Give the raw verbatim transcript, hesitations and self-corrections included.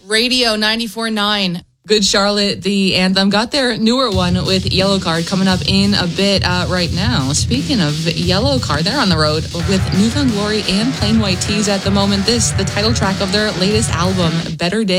Radio ninety-four point nine. Good Charlotte, the anthem, got their newer one with Yellow Card coming up in a bit uh, right now. Speaking of Yellow Card, they're on the road with New Found Glory and Plain White Tees at the moment. This, the title track of their latest album, Better Day.